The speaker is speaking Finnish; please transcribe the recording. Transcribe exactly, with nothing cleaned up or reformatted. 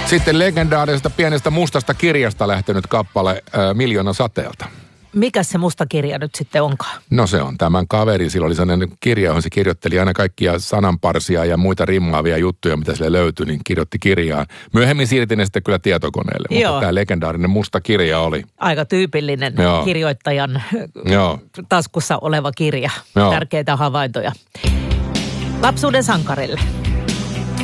Sitten legendaarisesta pienestä mustasta kirjasta lähtenyt kappale äh, Miljoona sateelta. Mikä se musta kirja nyt sitten onkaan? No se on tämän kaveri. Sillä oli sellainen kirja, johon se kirjoitteli aina kaikkia sananparsia ja muita rimmaavia juttuja, mitä sille löytyi, niin kirjoitti kirjaan. Myöhemmin siirti ne sitten kyllä tietokoneelle, Joo. mutta tämä legendaarinen musta kirja oli. Aika tyypillinen Joo. kirjoittajan Joo. taskussa oleva kirja. Joo. Tärkeitä havaintoja. Lapsuuden sankarille.